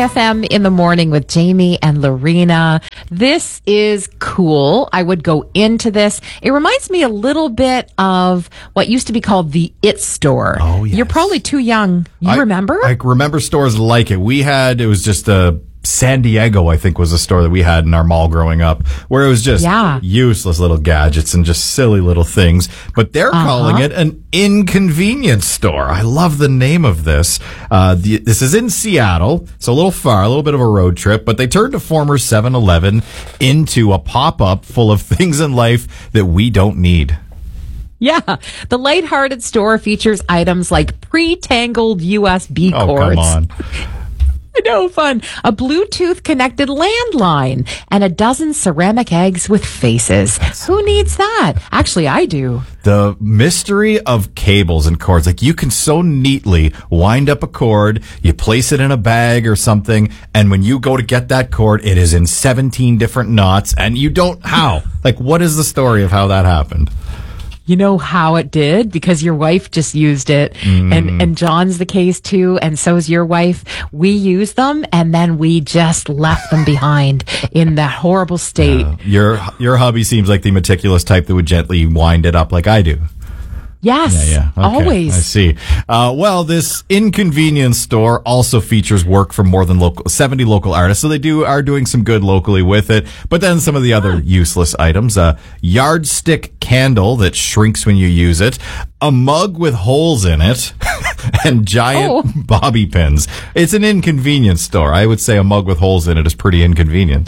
Chai FM in the morning with Jamie and Lorena. This is cool. I would go into this. It reminds me a little bit of what used to be called the It Store. Oh, yes. You're probably too young. You remember? I remember stores like it. It was just San Diego, I think, was a store that we had in our mall growing up, where it was just useless little gadgets and just silly little things. But they're calling it an inconvenience store. I love the name of this. This is in Seattle, so a little far, a little bit of a road trip, but they turned a former 7-Eleven into a pop-up full of things in life that we don't need. Yeah. The lighthearted store features items like pre-tangled USB cords. Oh, come on. I know, fun. A Bluetooth connected landline and a dozen ceramic eggs with faces. Who needs that? Actually, I do. The mystery of cables and cords. Like, you can so neatly wind up a cord, you place it in a bag or something, and when you go to get that cord, it is in 17 different knots, and you don't, how? Like, what is the story of how that happened? You know how it did? Because your wife just used it. And John's the case too. And so's your wife. We used them and then we just left them behind in that horrible state. Your hubby seems like the meticulous type that would gently wind it up like I do. Yes, Okay, always. I see. Well, this inconvenience store also features work from more than 70 local artists, so they are doing some good locally with it. But then some of the other useless items: a yardstick candle that shrinks when you use it, a mug with holes in it, and giant bobby pins. It's an inconvenience store. I would say a mug with holes in it is pretty inconvenient.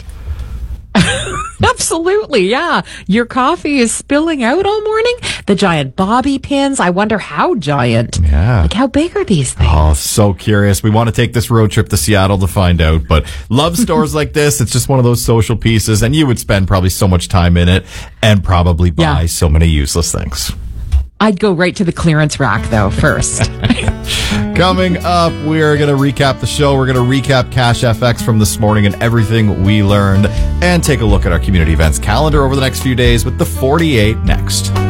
Absolutely, yeah. Your coffee is spilling out all morning. The giant bobby pins. I wonder how giant. Yeah. Like, how big are these things? Oh, so curious. We want to take this road trip to Seattle to find out, but love stores like this. It's just one of those social pieces, and you would spend probably so much time in it and probably buy so many useless things. I'd go right to the clearance rack, though, first. Coming up, we're going to recap the show. We're going to recap Cash FX from this morning and everything we learned, and take a look at our community events calendar over the next few days with the 48 next.